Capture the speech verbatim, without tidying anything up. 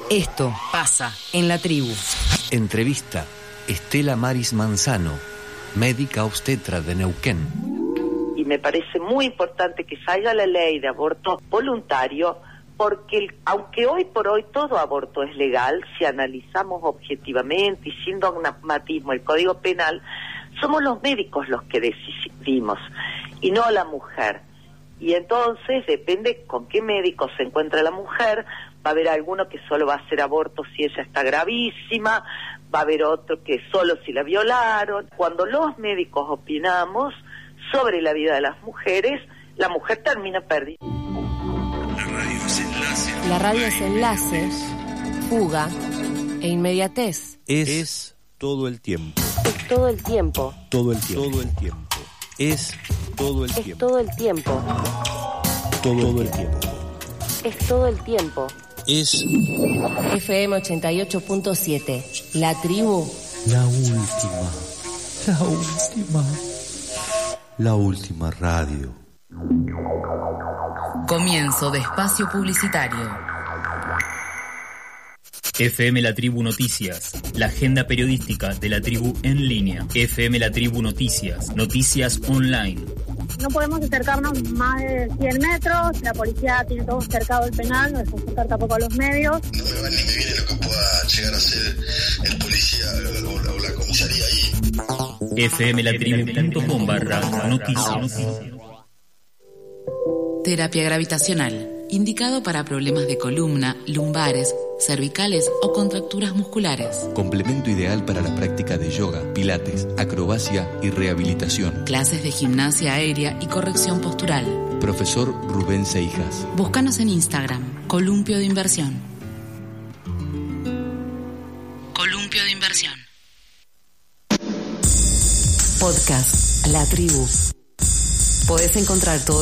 Esto pasa en la tribu. Entrevista Estela Maris Manzano, médica obstetra de Neuquén. Y me parece muy importante que salga la ley de aborto voluntario, porque el, aunque hoy por hoy todo aborto es legal, si analizamos objetivamente y sin dogmatismo el Código Penal, somos los médicos los que decidimos y no la mujer. Y entonces depende con qué médico se encuentra la mujer. Va a haber alguno que solo va a hacer aborto si ella está gravísima, va a haber otro que solo si la violaron. Cuando los médicos opinamos sobre la vida de las mujeres, la mujer termina perdida. La radio es enlace. La radio es enlace, fuga e inmediatez. Es, es todo el tiempo. Es todo el tiempo. Todo el tiempo. Todo el tiempo. Es todo el Es tiempo. todo el tiempo. Todo el tiempo. Es todo el tiempo. Es F M ochenta y ocho punto siete. La tribu. la última. La última. La última radio. Comienzo de espacio publicitario. F M La Tribu Noticias, la agenda periodística de la tribu en línea. F M La Tribu Noticias, noticias online. No podemos acercarnos más de cien metros, la policía tiene todo cercado el penal, no dejamos acercar tampoco a los medios. No me va ni me viene lo que pueda llegar a ser el policía o la, o la comisaría ahí. F M La Tribu punto com barra noticias. Terapia gravitacional, indicado para problemas de columna, lumbares, cervicales o contracturas musculares. Complemento ideal para la práctica de yoga, pilates, acrobacia y rehabilitación. Clases de gimnasia aérea y corrección postural. Profesor Rubén Seijas. Búscanos en Instagram, Columpio de Inversión. Columpio de Inversión. Podcast La Tribu. Podés encontrar todo